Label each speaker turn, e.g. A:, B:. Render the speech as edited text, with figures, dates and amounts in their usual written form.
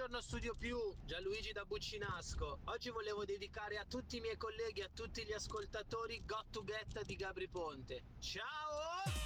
A: Buongiorno Studio Più, Gianluigi da Buccinasco. Oggi volevo dedicare a tutti i miei colleghi e a tutti gli ascoltatori Got to Get di Gabri Ponte. Ciao!